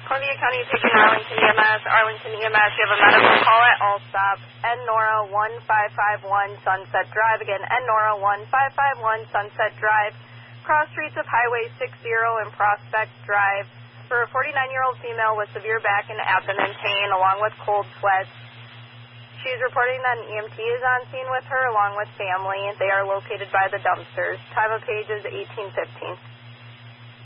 Columbia County Paging Arlington EMS. Arlington EMS, you have a medical call at Allstop. Nora 1551 Sunset Drive. Again, Nora 1551 Sunset Drive. Cross streets of Highway 60 and Prospect Drive. For a 49-year-old female with severe back and abdomen pain along with cold sweats. She is reporting that an EMT is on scene with her along with family. They are located by the dumpsters. Time of page is 18:15.